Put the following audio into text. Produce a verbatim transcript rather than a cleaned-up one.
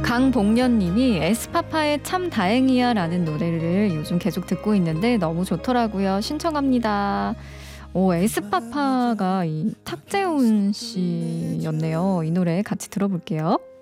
강복년님이 에스파파의 참 다행이야 라는 노래를 요즘 계속 듣고 있는데 너무 좋더라고요. 신청합니다. 오, 에스파파가 이 탁재훈 씨였네요. 이 노래 같이 들어볼게요.